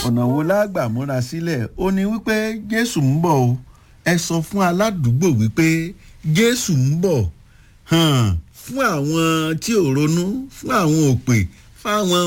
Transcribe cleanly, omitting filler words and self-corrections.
ọ̀nà wo lágbà múra sílẹ̀ ó ní wípé Jésù ń bọ̀ o ẹ sọ fún aládùúgbò wípé Jésù ń bọ̀ fún àwọn tí ò ronú fún àwọn òpè fáwọn